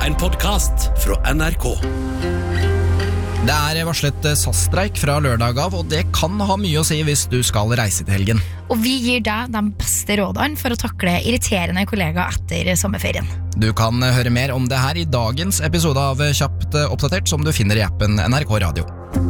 en podcast fra NRK. Det varslet SAS-streik fra lørdag av, og det kan ha mye å si hvis du skal reise til helgen. Og vi gir deg de beste rådene for å takle irriterende kollegaer etter sommerferien. Du kan høre mer om det her i dagens episode av Kjapt oppdatert, som du finner i appen NRK Radio.